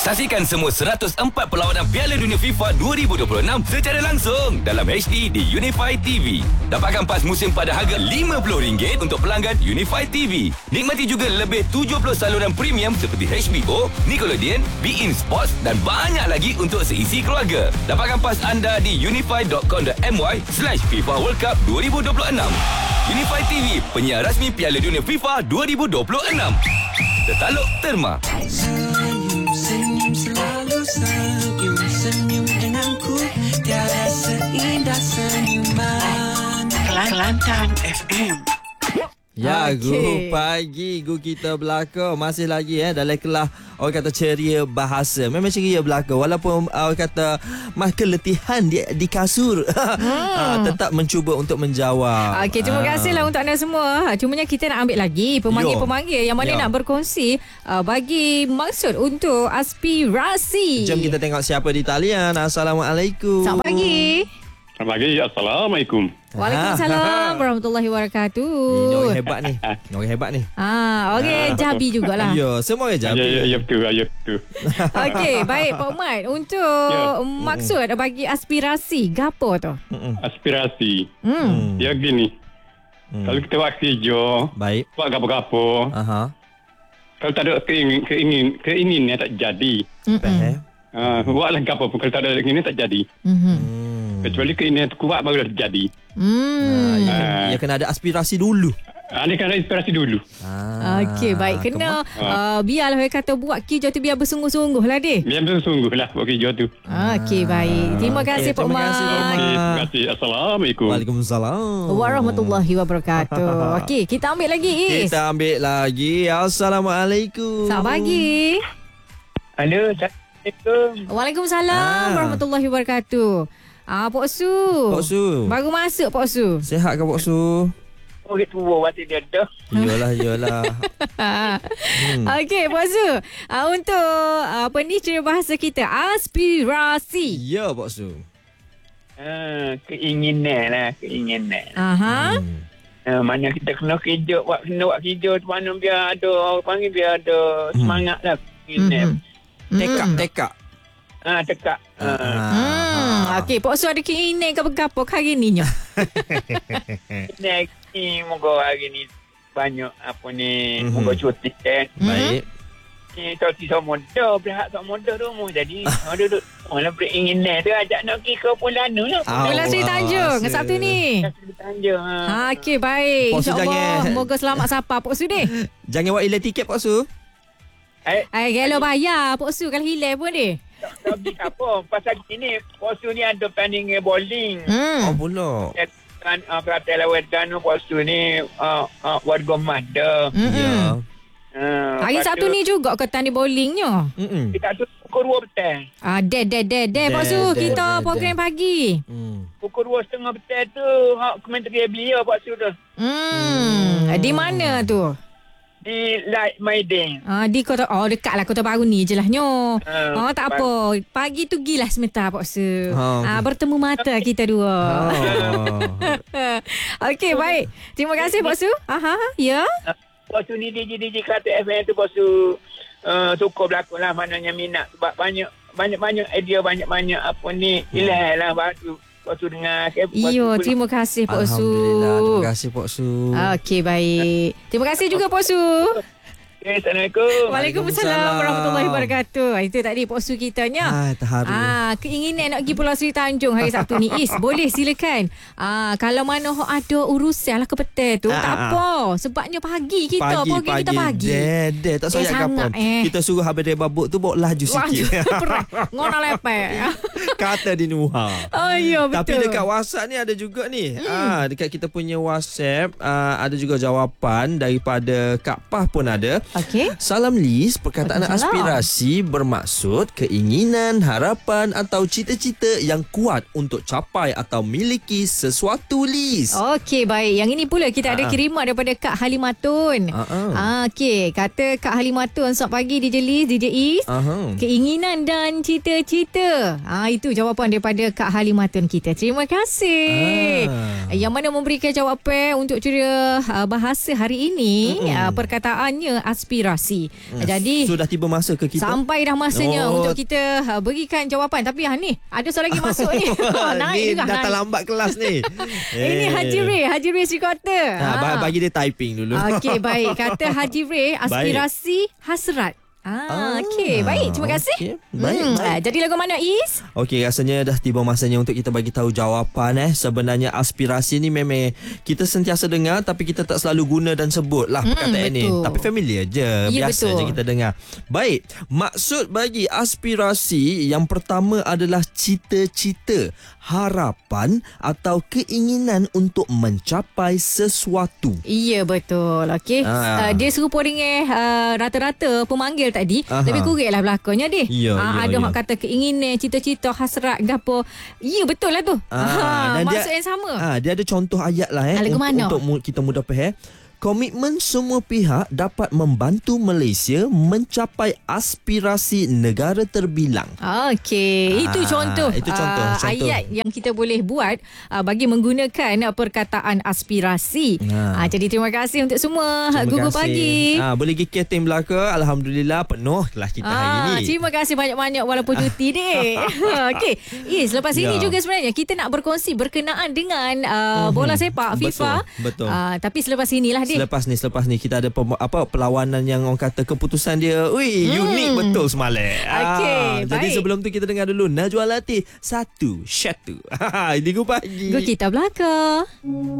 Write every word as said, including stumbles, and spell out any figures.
Saksikan semua seratus empat perlawanan Piala Dunia FIFA dua ribu dua puluh enam secara langsung dalam H D di Unify T V. Dapatkan pas musim pada harga lima puluh ringgit untuk pelanggan Unify T V. Nikmati juga lebih tujuh puluh saluran premium seperti H B O, Nickelodeon, Bein Sports dan banyak lagi untuk seisi keluarga. Dapatkan pas anda di unify dot com dot my slash FIFA World Cup dua ribu dua puluh enam. Unify T V, penyiar rasmi Piala Dunia FIFA dua ribu dua puluh enam. Tertaluk Terma. Senyum selalu senyum, senyum denganku tiada seindah senyuman. Kelantan F M. Ya, okay. Gu pagi Gu kita belaka masih lagi eh dalam kelas orang kata ceria bahasa. Memang ceria belaka walaupun orang kata mas keletihan di, di kasur. Hmm. ha, tetap mencuba untuk menjawab. Okey, terima ha. kasihlah untuk anda semua. Cumanya kita nak ambil lagi pemanggil-pemanggil yang mana Yo. nak berkongsi uh, bagi maksud untuk aspirasi. Jom kita tengok siapa di talian. Assalamualaikum. Selamat pagi. Selamat pagi. Assalamualaikum. Waalaikumsalam warahmatullahi wabarakatuh. Ini orang hebat ni. Ini orang hebat ni. Ah, okey, Jabi jugalah. Ya, semua orang Ya, Jabi. ya, ya betul, ya betul. Okey, baik Pak Umar. Untuk Ya. maksud bagi aspirasi, gapo tu? Aspirasi. Hmm. Ya gini. Kalau kita buat kerja, Baik. buat gapo-gapo, Aha. kalau tak ada keingin, keingin, keinginan tak jadi. Eh. Uh, buatlah gapo pun kalau tak ada keinginan tak jadi. Mhm. Kecuali keinginan tu kuat baru dah jadi. Hmm. Ya, kena, ya kena ada aspirasi dulu. Ah, ni kan ada inspirasi dulu. Ah. Okey, baik. Kena uh, biarlah orang kata buat kerja tu biar bersungguh-sungguh lah deh. Biar bersungguh lah buat kerja tu. Okey, baik. Terima kasih Okey, Pak terima Umar. kasih, Pak Umar. Okay, terima kasih. Assalamualaikum. Waalaikumsalam. Warahmatullahi wabarakatuh. Okey, kita ambil lagi Is. Kita ambil lagi. Assalamualaikum. Selamat pagi. Halo, Assalamualaikum. Waalaikumsalam Ah. warahmatullahi wabarakatuh. Ah, Pak Su. Pak Su. Baru masuk Pak Su. Sihat ke Pak Su? Orang tua waktu dia dah. Iyalah, iyalah. hmm. Okey, Pak Su. Ah, untuk apa ni ciri bahasa kita? Aspirasi. Ya, Pak Su. Ha, keinginan lah, keinginan. Aha. Hmm. Ha, mana kita kena kerja, buat, kena buat kerja tu mana biar ada, orang panggil biar ada semangat lah. Keinginan. Hmm. Tekak, tekak. Ha, tekak. Ha. Hmm. Okey, Pak Su ada keinginan ke apa hari ni nya? Keinginan ni, moga hari ni banyak apa ni, Mhm. moga cuti kan. Baik. Ni tadi sama muda, berhak sama muda tu mu. Jadi, orang duduk, orang beringinan tu ajak nak pergi ke Pulau Anu lah. Pulau Seri Tanjung Awak Sabtu ni. Seri Tanjung. Ha. Ha, okey, baik. Pak Su InsyaAllah. jangan- Moga selamat sapa Pak Su deh. Jangan buat hilang tiket, Pak Su. Eh, Ay, kalau bayar Pak Su kalau hilang pun deh. tak pergi apa. Pasal sini, postu ni ada pertandingan bowling. Oh, Hmm. pula. Kan uh, Perhatian lawan dan postu ni uh, uh, warga Mada. Mm-mm. Ya. Uh, Hari Sabtu ni juga ke tanding bowlingnya. Mm-mm. kita tu pukul dua petang. Ah, deh deh deh deh Pak Su, Deh, deh, kita deh, program deh. pagi. Hmm. Pukul dua setengah petang tu hak kementerian belia postu tu. Hmm, di mana tu? Di Light Maiden. Ah, di Kota oh dekatlah Kota Baru ni je lah nyo. Ah, Oh tak apa. Pagi tu gilah sebentar Pak Su. Ha. Ah, bertemu mata kita dua. Oh. Okey, baik. Terima kasih Pak Su. Aha, ya. Postu ni D J D J Kata F M tu postu uh, suka berlakon lah maknanya minat. Sebab banyak banyak-banyak idea, banyak-banyak apa ni ilham lah baru postu dengar. Iyo, terima kasih Pak Su. Alhamdulillah. Terima kasih, Pak Su. Okey, baik. Terima kasih juga Pak Su. Okay, Assalamualaikum. Waalaikumsalam warahmatullahi wabarakatuh. Itu tadi Pak Su kitanya. Ah, terharu. Ah, keinginan nak pergi Pulau Seri Tanjung hari Sabtu ni. Is, boleh silakan. Ah, kalau mana hok ada urusan lah ke petang tu, Ah, tak ah, apa. Sebabnya pagi kita, program kita pagi. Deh, tak Eh, sayang sangat, kapal. eh. Kita suruh habis dari babuk tu bawa laju Wah, sikit. perah. Ngona lepek. Kata di Nuha. Oh, ya betul. Tapi dekat WhatsApp ni ada juga ni. Hmm. Ah, dekat kita punya WhatsApp ah, ada juga jawapan daripada Kak Pah pun ada. Okey. Salam Liz, perkataan Waalaikumsalam. aspirasi bermaksud keinginan, harapan atau cita-cita yang kuat untuk capai atau miliki sesuatu Liz. Okey, baik. Yang ini pula kita ada Ah. kiriman daripada Kak Halimatun. Ah, ah. Ah, okey. Kata Kak Halimatun, selamat pagi D J Liz, D J Is. Aha. Keinginan dan cita-cita. Ah, itu jawapan daripada Kak Halimatun kita. Terima kasih. Ah. Yang mana memberikan jawapan untuk ceria uh, bahasa hari ini. Uh, perkataannya aspirasi. Hmm. Jadi sudah tiba masa ke kita? sampai dah masanya Oh. untuk kita uh, berikan jawapan. Tapi ah ni ada seorang lagi masuk ni. Naik ni juga. datang lambat kelas ni. Ini Haji Ray, Haji Ray three quarter. Ha, bagi dia typing dulu. Okey, baik. Kata Haji Ray, aspirasi hasrat. Ah, okey. Baik, terima kasih. Okay. Baik, Hmm, baik. ah, jadi lagu mana, Is? Okey, rasanya dah tiba masanya untuk kita bagi tahu jawapan eh. Sebenarnya aspirasi ni memang kita sentiasa dengar tapi kita tak selalu guna dan sebut lah Hmm, perkataan ni. betul. Tapi familiar je, Ya, biasa betul. je kita dengar. Baik, maksud bagi aspirasi yang pertama adalah cita-cita, harapan atau keinginan untuk mencapai sesuatu. Ya, betul. Okey. Ah. Uh, dia serupa dengan uh, rata-rata pemanggil tadi. Aha. Lebih kurang lah belakangnya dia. Ya, Ah, ya, ada ya. orang kata keinginan, cita-cita, hasrat ke apa. Ya, betul lah tu. Ah, Ah, dan maksud dia, yang sama. Ah, dia ada contoh ayat lah eh Ah, lagu untuk, mana? untuk mu- kita mudah faham. Komitmen semua pihak dapat membantu Malaysia mencapai aspirasi negara terbilang. Okey, itu Ah, contoh, itu contoh, ah, contoh. ayat yang kita boleh buat uh, bagi menggunakan uh, perkataan aspirasi. Ah. Ah, jadi terima kasih untuk semua Terima Gugu kasih. Pagi. Ah, boleh pergi catering belaka. Alhamdulillah penuh kelas kita hari Ah, ni. terima kasih banyak-banyak walaupun cuti dek. Okey. Yes, lepas Ya. ini juga sebenarnya kita nak berkongsi berkenaan dengan uh, bola sepak FIFA. Betul, betul. Ah, tapi selepas inilah dek. Selepas ni selepas ni kita ada pem, apa perlawanan yang orang kata keputusan dia ui hmm. unik betul semalam. Okey, jadi baik. sebelum tu kita dengar dulu Najwa Latif satu Syatu. Di Gugu Pagi. Go kita belakang.